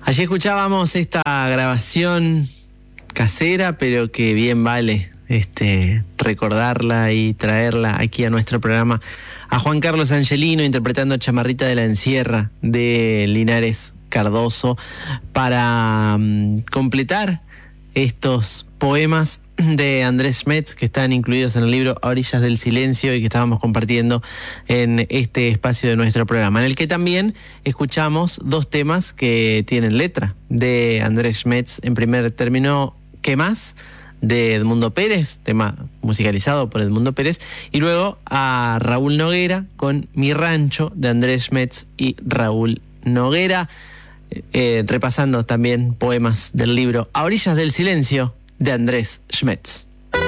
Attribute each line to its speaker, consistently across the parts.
Speaker 1: Allí escuchábamos esta grabación casera, pero que bien vale recordarla y traerla aquí a nuestro programa, a Juan Carlos Angelino interpretando Chamarrita de la Encierra de Linares Cardoso, para completar estos poemas de Andrés Schmetz que están incluidos en el libro A Orillas del Silencio y que estábamos compartiendo en este espacio de nuestro programa, en el que también escuchamos dos temas que tienen letra de Andrés Schmetz. En primer término, ¿Qué más?, de Edmundo Pérez, tema musicalizado por Edmundo Pérez, y luego a Raúl Noguera con Mi Rancho de Andrés Schmetz y Raúl Noguera, repasando también poemas del libro A Orillas del Silencio de Andrés Schmetz.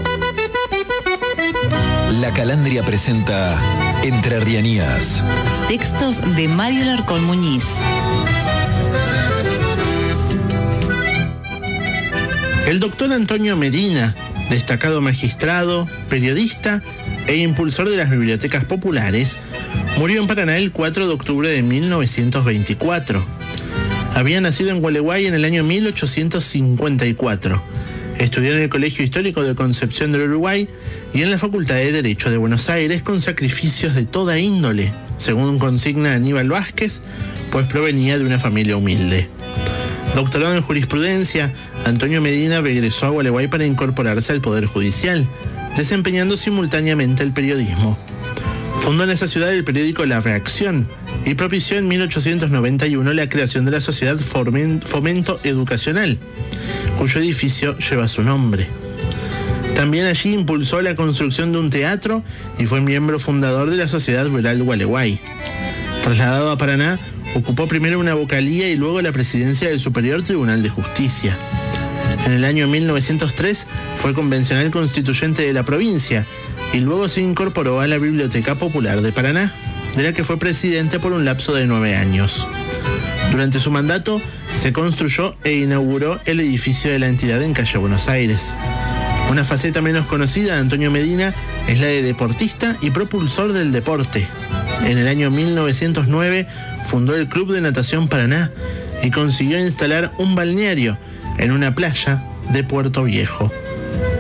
Speaker 2: La Calandria presenta Entrerrianías.
Speaker 3: Textos de Mario Larcón Muñiz.
Speaker 4: El doctor Antonio Medina, destacado magistrado, periodista e impulsor de las bibliotecas populares, murió en Paraná el 4 de octubre de 1924. Había nacido en Gualeguay en el año 1854. Estudió en el Colegio Histórico de Concepción del Uruguay y en la Facultad de Derecho de Buenos Aires, con sacrificios de toda índole, según consigna Aníbal Vázquez, pues provenía de una familia humilde. Doctorado en jurisprudencia, Antonio Medina regresó a Gualeguay para incorporarse al Poder Judicial, desempeñando simultáneamente el periodismo. Fundó en esa ciudad el periódico La Reacción y propició en 1891 la creación de la Sociedad Fomento Educacional, cuyo edificio lleva su nombre. También allí impulsó la construcción de un teatro y fue miembro fundador de la Sociedad Rural Gualeguay. Trasladado a Paraná, ocupó primero una vocalía y luego la presidencia del Superior Tribunal de Justicia. En el año 1903 fue convencional constituyente de la provincia y luego se incorporó a la Biblioteca Popular de Paraná, de la que fue presidente por un lapso de 9 años. Durante su mandato se construyó e inauguró el edificio de la entidad en calle Buenos Aires. Una faceta menos conocida de Antonio Medina es la de deportista y propulsor del deporte. En el año 1909 fundó el Club de Natación Paraná y consiguió instalar un balneario en una playa de Puerto Viejo.